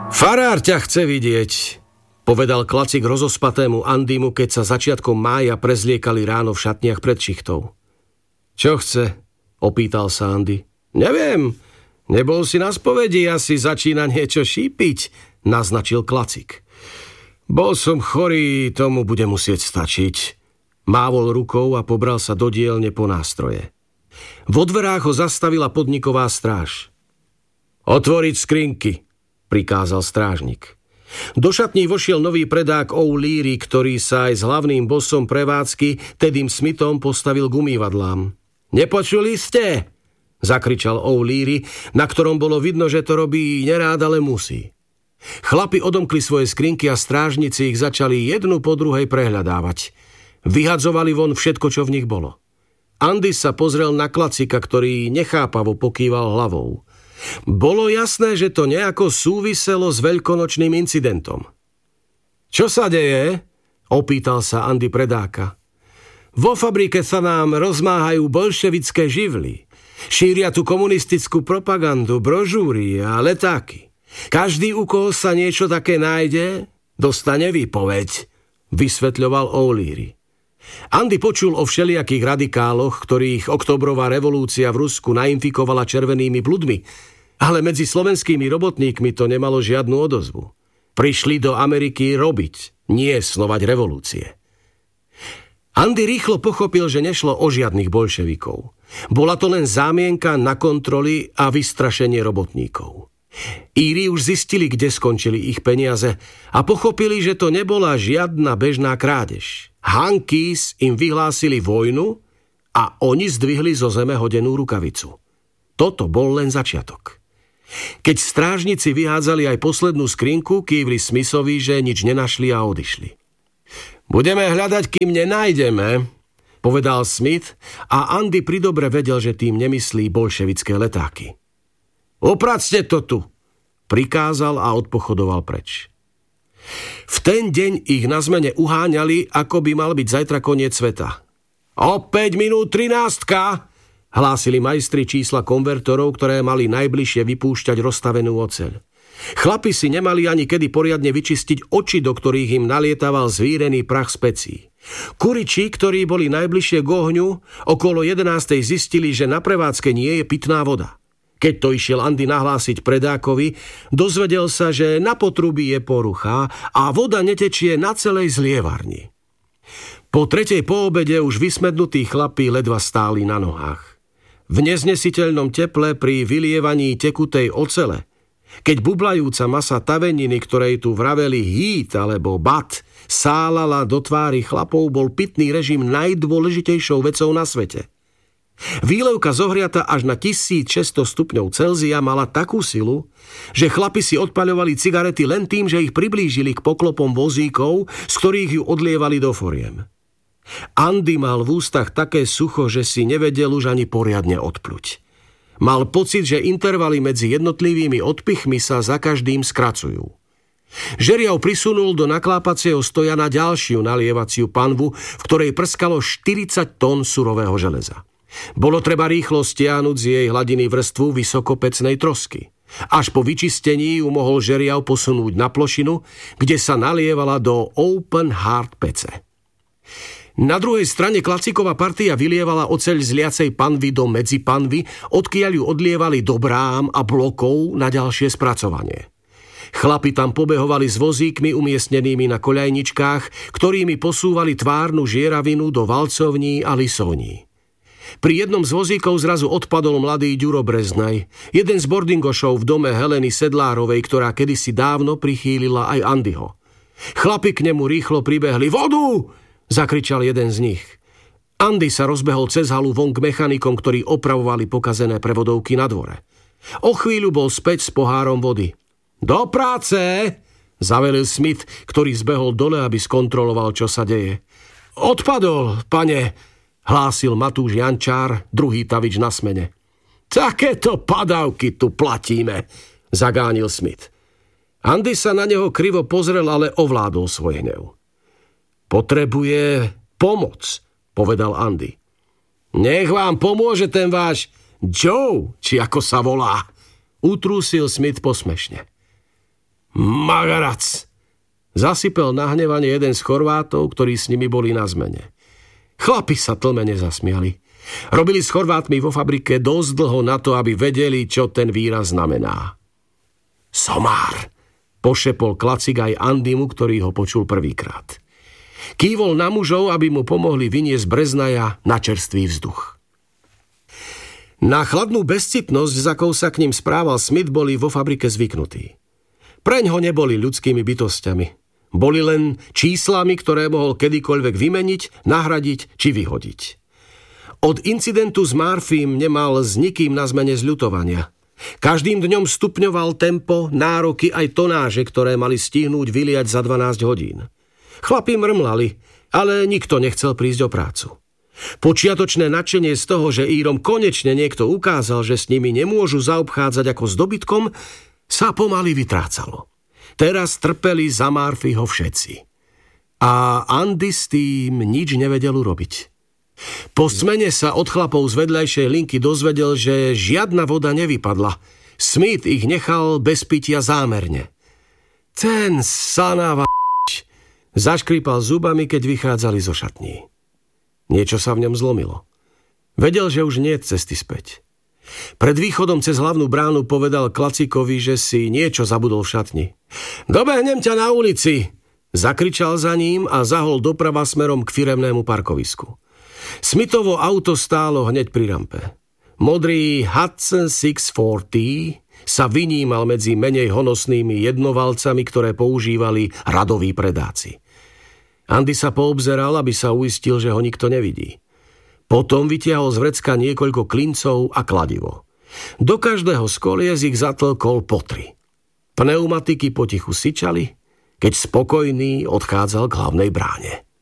Farár ťa chce vidieť, povedal klacik rozospatému Andymu, keď sa začiatkom mája prezliekali ráno v šatniach pred šichtou. Čo chce? Opýtal sa Andy. Neviem, nebol si na spovedi, asi začína niečo šípiť, naznačil klacik. Bol som chorý, tomu bude musieť stačiť. Mávol rukou a pobral sa do dielne po nástroje. Vo dverách ho zastavila podniková stráž. Otvoriť skrinky, prikázal strážnik. Do šatní vošiel nový predák O'Leary, ktorý sa aj s hlavným bosom prevádzky, Teddym Smithom, postavil k umývadlám. Nepočuli ste? Zakričal O'Leary, na ktorom bolo vidno, že to robí nerád, ale musí. Chlapi odomkli svoje skrinky a strážnici ich začali jednu po druhej prehľadávať. Vyhadzovali von všetko, čo v nich bolo. Andy sa pozrel na klacika, ktorý nechápavo pokýval hlavou. Bolo jasné, že to nejako súviselo s veľkonočným incidentom. Čo sa deje? Opýtal sa Andy predáka. Vo fabrike sa nám rozmáhajú bolševické živly. Šíria tu komunistickú propagandu, brožúry a letáky. Každý, u koho sa niečo také nájde, dostane výpoveď, vysvetľoval O'Leary. Andy počul o všelijakých radikáloch, ktorých oktobrová revolúcia v Rusku nainfikovala červenými bludmi, ale medzi slovenskými robotníkmi to nemalo žiadnu odozvu. Prišli do Ameriky robiť, nie snovať revolúcie. Andy rýchlo pochopil, že nešlo o žiadnych bolševikov. Bola to len zámienka na kontroly a vystrašenie robotníkov. Íri už zistili, kde skončili ich peniaze a pochopili, že to nebola žiadna bežná krádež. Hankies im vyhlásili vojnu a oni zdvihli zo zeme hodenú rukavicu. Toto bol len začiatok. Keď strážnici vyhádzali aj poslednú skrinku, kývli Smithovi, že nič nenašli a odišli. Budeme hľadať, kým nenájdeme, povedal Smith a Andy pridobre vedel, že tým nemyslí bolševické letáky. Opracte to tu, prikázal a odpochodoval preč. V ten deň ich na zmene uháňali, ako by mal byť zajtra koniec sveta. O 5 minút 13, hlásili majstri čísla konvertorov, ktoré mali najbližšie vypúšťať rozstavenú oceľ. Chlapi si nemali ani kedy poriadne vyčistiť oči, do ktorých im nalietaval zvírený prach z pecí. Kuriči, ktorí boli najbližšie k ohňu, okolo 11. zistili, že na prevádzke nie je pitná voda. Keď to išiel Andy nahlásiť predákovi, dozvedel sa, že na potrubí je porucha a voda netečie na celej zlievarni. Po 3. po obede už vysmednutí chlapi ledva stáli na nohách. V neznesiteľnom teple pri vylievaní tekutej ocele, keď bublajúca masa taveniny, ktorej tu vraveli hít alebo bat, sálala do tvári chlapov, bol pitný režim najdôležitejšou vecou na svete. Výlevka zohriata až na 1600 stupňov Celzia mala takú silu, že chlapi si odpaľovali cigarety len tým, že ich priblížili k poklopom vozíkov, z ktorých ju odlievali do foriem. Andy mal v ústach také sucho, že si nevedel už ani poriadne odpluť. Mal pocit, že intervaly medzi jednotlivými odpichmi sa za každým skracujú. Žeriav prisunul do naklápacieho stojana ďalšiu nalievaciu panvu, v ktorej prskalo 40 tón surového železa. Bolo treba rýchlo stiahnuť z jej hladiny vrstvu vysokopecnej trosky. Až po vyčistení ju mohol žeriav posunúť na plošinu, kde sa nalievala do open heart pece. Na druhej strane klacíková partia vylievala oceľ z liacej panvy do medzipanvy, odkiaľ ju odlievali do brám a blokov na ďalšie spracovanie. Chlapi tam pobehovali s vozíkmi umiestnenými na koľajničkách, ktorými posúvali tvárnu žieravinu do valcovní a lisovní. Pri jednom z vozíkov zrazu odpadol mladý Ďuro Breznaj, jeden z boardingošov v dome Heleny Sedlárovej, ktorá kedysi dávno prichýlila aj Andyho. Chlapi k nemu rýchlo pribehli. Vodu! Zakričal jeden z nich. Andy sa rozbehol cez halu von k mechanikom, ktorí opravovali pokazené prevodovky na dvore. O chvíľu bol späť s pohárom vody. Do práce! Zavelil Smith, ktorý zbehol dole, aby skontroloval, čo sa deje. Odpadol, pane, hlásil Matúš Jančár, druhý tavič na smene. Takéto padávky tu platíme, zagánil Smith. Andy sa na neho krivo pozrel, ale ovládol svoj hnev. Potrebuje pomoc, povedal Andy. Nech vám pomôže ten váš Joe, či ako sa volá, utrúsil Smith posmešne. Magarac! Zasypel nahnevane jeden z Chorvátov, ktorí s nimi boli na zmene. Chlapi sa tlmene zasmiali. Robili s Chorvátmi vo fabrike dosť dlho na to, aby vedeli, čo ten výraz znamená. Somár, pošepol Klacik aj Andymu, ktorý ho počul prvýkrát. Kývol na mužov, aby mu pomohli vyniesť Breznaja na čerstvý vzduch. Na chladnú bezcitnosť, za akou sa k ním správal Smith, boli vo fabrike zvyknutí. Preňho neboli ľudskými bytosťami. Boli len číslami, ktoré mohol kedykoľvek vymeniť, nahradiť či vyhodiť. Od incidentu s Murphym nemal s nikým na zmene zľutovania. Každým dňom stupňoval tempo, nároky aj tonáže, ktoré mali stihnúť vyliať za 12 hodín. Chlapi mrmlali, ale nikto nechcel prísť o prácu. Počiatočné nadšenie z toho, že Írom konečne niekto ukázal, že s nimi nemôžu zaobchádzať ako s dobytkom, sa pomaly vytrácalo. Teraz trpeli za Murphyho všetci. A Andy s tým nič nevedel urobiť. Po smene sa od chlapov z vedľajšej linky dozvedel, že žiadna voda nevypadla. Smith ich nechal bez pitia zámerne. Ten sanava... Zaškrípal zubami, keď vychádzali zo šatní. Niečo sa v ňom zlomilo. Vedel, že už nie je cesty späť. Pred východom cez hlavnú bránu povedal Klacikovi, že si niečo zabudol v šatni. Dobehnem ťa na ulici! Zakričal za ním a zahol doprava smerom k firemnému parkovisku. Smithovo auto stálo hneď pri rampe. Modrý Hudson 640 sa vynímal medzi menej honosnými jednovalcami, ktoré používali radoví predáci. Andy sa poobzeral, aby sa uistil, že ho nikto nevidí. Potom vytiahol z vrecka niekoľko klincov a kladivo. Do každého z kolies ich zatlkol po 3. Pneumatiky potichu syčali, keď spokojný odchádzal k hlavnej bráne.